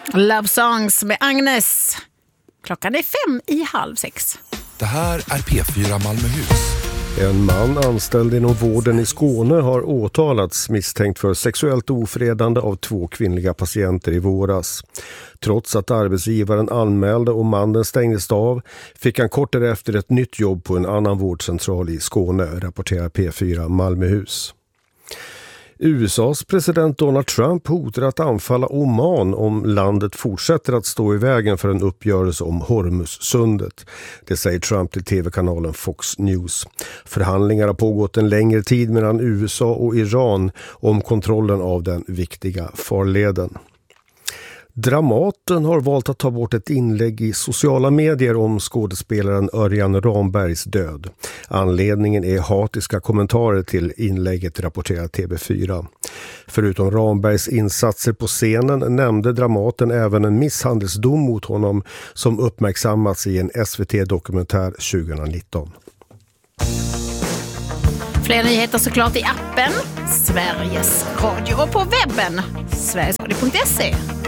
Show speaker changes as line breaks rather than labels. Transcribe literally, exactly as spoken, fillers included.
Love Songs med Agnes. Klockan är fem i halv sex.
Det här är P fyra Malmöhus.
En man anställd inom vården i Skåne har åtalats misstänkt för sexuellt ofredande av två kvinnliga patienter i våras. Trots att arbetsgivaren anmälde och mannen stängdes av fick han kort därefter ett nytt jobb på en annan vårdcentral i Skåne, rapporterar P fyra Malmöhus. U S A:s president Donald Trump hotar att anfalla Oman om landet fortsätter att stå i vägen för en uppgörelse om Hormuzsundet. Det säger Trump till tv-kanalen Fox News. Förhandlingar har pågått en längre tid mellan U S A och Iran om kontrollen av den viktiga farleden. Dramaten har valt att ta bort ett inlägg i sociala medier om skådespelaren Örjan Rambergs död. Anledningen är hatiska kommentarer till inlägget, rapporterar T V fyra. Förutom Rambergs insatser på scenen nämnde Dramaten även en misshandelsdom mot honom som uppmärksammats i en S V T-dokumentär tjugonitton.
Fler nyheter såklart i appen Sveriges Radio och på webben sverigesradio punkt se.